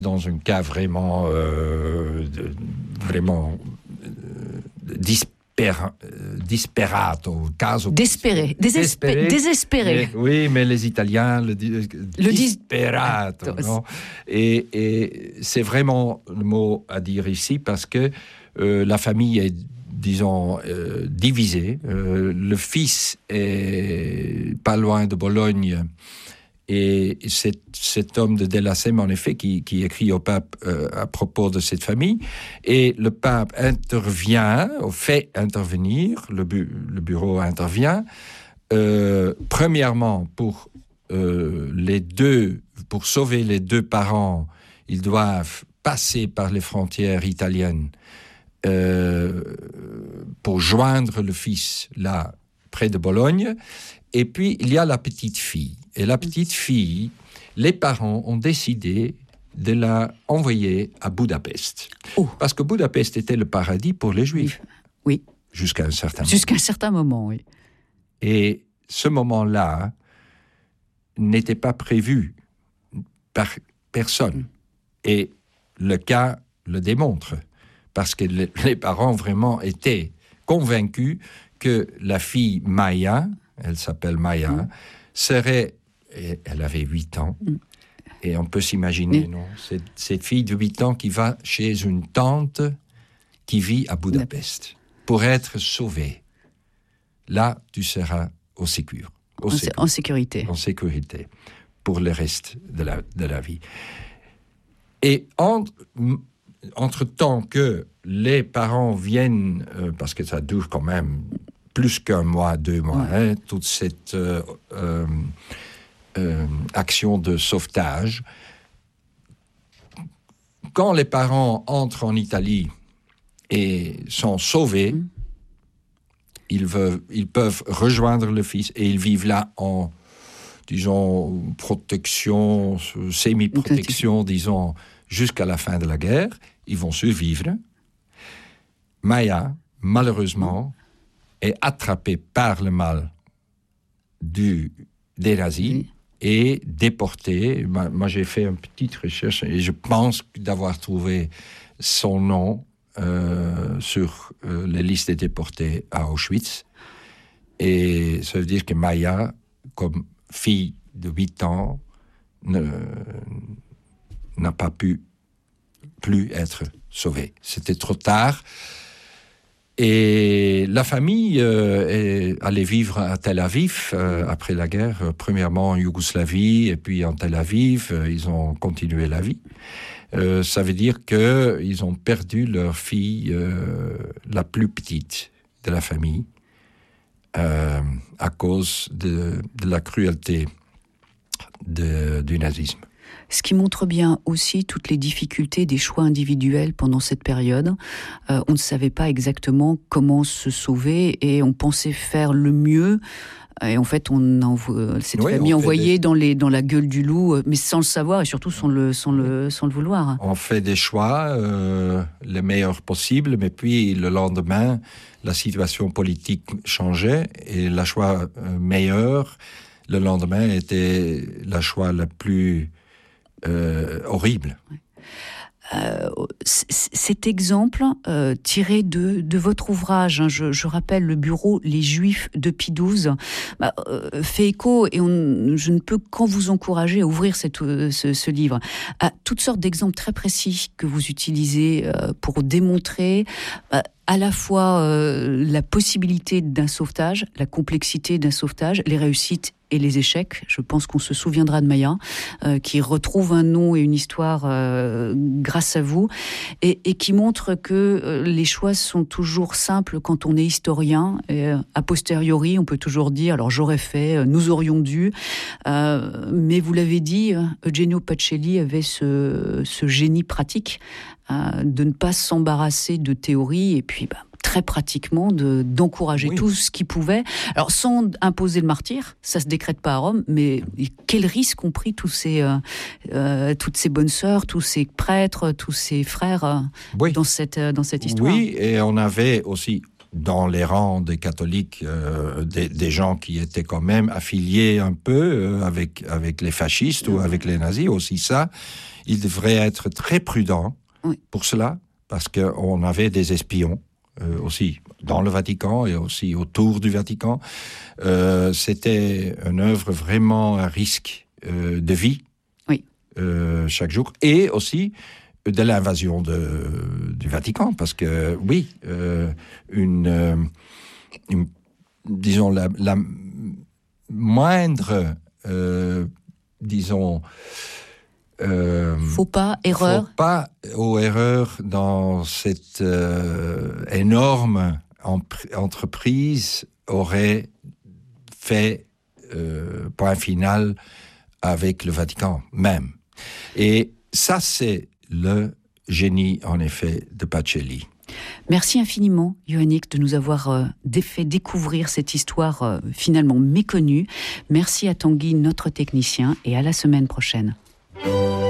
dans un cas vraiment disperato, caso désespéré. Mais les Italiens le disperato, non? Et c'est vraiment le mot à dire ici parce que la famille est, disons, divisée. Le fils est pas loin de Bologne. Et cet homme de Delacem, en effet, qui écrit au pape à propos de cette famille. Et le pape fait intervenir, le bureau intervient, premièrement, pour sauver les deux parents, ils doivent passer par les frontières italiennes pour joindre le fils, là, près de Bologne. Et puis, il y a la petite fille. Et la petite fille, les parents ont décidé de la envoyer à Budapest. Parce que Budapest était le paradis pour les Juifs. Oui. Jusqu'à un certain moment, oui. Et ce moment-là n'était pas prévu par personne. Et le cas le démontre. Parce que les parents vraiment étaient convaincus que la fille Maya, elle s'appelle Maya, serait... Et elle avait 8 ans. Et on peut s'imaginer, non, cette fille de 8 ans qui va chez une tante qui vit à Budapest pour être sauvée. Là, tu seras en sécurité. En sécurité pour le reste de la vie. Et entre-temps que les parents viennent, parce que ça dure quand même plus qu'un mois, 2 mois, toute cette... action de sauvetage. Quand les parents entrent en Italie et sont sauvés, ils peuvent rejoindre le fils et ils vivent là en, disons, protection, semi-protection, disons, jusqu'à la fin de la guerre. Ils vont survivre. Maya, malheureusement, est attrapée par le mal des nazis. Et déporté. Moi, j'ai fait une petite recherche et je pense d'avoir trouvé son nom sur les listes des déportés à Auschwitz. Et ça veut dire que Maya, comme fille de 8 ans, n'a pas pu plus être sauvée. C'était trop tard. Et la famille est allée vivre à Tel Aviv après la guerre, premièrement en Yougoslavie et puis en Tel Aviv, ils ont continué la vie. Ça veut dire qu'ils ont perdu leur fille la plus petite de la famille à cause de la cruauté du nazisme. Ce qui montre bien aussi toutes les difficultés des choix individuels pendant cette période. On ne savait pas exactement comment se sauver et on pensait faire le mieux. Et en fait, cette famille envoyée dans la gueule du loup, mais sans le savoir et surtout sans le vouloir. On fait des choix les meilleurs possibles, mais puis le lendemain, la situation politique changeait et le choix meilleur, le lendemain, était le choix le plus horrible. Cet exemple tiré de votre ouvrage, je rappelle le bureau Les Juifs de Pie XII, fait écho et je ne peux qu'en vous encourager à ouvrir ce livre à toutes sortes d'exemples très précis que vous utilisez pour démontrer à la fois la possibilité d'un sauvetage, la complexité d'un sauvetage, les réussites et les échecs. Je pense qu'on se souviendra de Maya, qui retrouve un nom et une histoire grâce à vous, et qui montre que les choix sont toujours simples quand on est historien. Et, a posteriori, on peut toujours dire, alors j'aurais fait, nous aurions dû, mais vous l'avez dit, Eugenio Pacelli avait ce génie pratique de ne pas s'embarrasser de théorie et puis très pratiquement d'encourager tout ce qu'il pouvait. Alors sans imposer le martyre, ça se décrète pas à Rome, mais quel risque ont pris toutes ces bonnes sœurs, tous ces prêtres, tous ces frères dans cette histoire. Oui, et on avait aussi dans les rangs des catholiques des gens qui étaient quand même affiliés un peu avec les fascistes ou avec les nazis, aussi ça. il devrait être très prudent pour cela, parce qu'on avait des espions aussi dans le Vatican et aussi autour du Vatican. C'était une œuvre vraiment à risque de vie chaque jour, et aussi de l'invasion du Vatican, parce que disons la moindre faux pas, erreur. Faut pas aux erreurs dans cette énorme entreprise aurait fait point final avec le Vatican même. Et ça, c'est le génie, en effet, de Pacelli. Merci infiniment, Yoannick, de nous avoir fait découvrir cette histoire finalement méconnue. Merci à Tanguy, notre technicien, et à la semaine prochaine.